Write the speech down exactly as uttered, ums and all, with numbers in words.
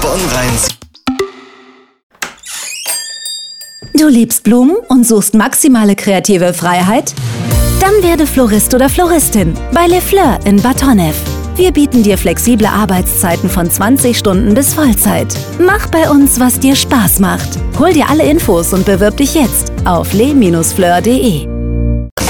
Bonn-Rhein. Du liebst Blumen und suchst maximale kreative Freiheit? Dann werde Florist oder Floristin bei Les Fleurs in Bad Honnef. Wir bieten dir flexible Arbeitszeiten von zwanzig Stunden bis Vollzeit. Mach bei uns, was dir Spaß macht. Hol dir alle Infos und bewirb dich jetzt auf les Fleurs punkt de.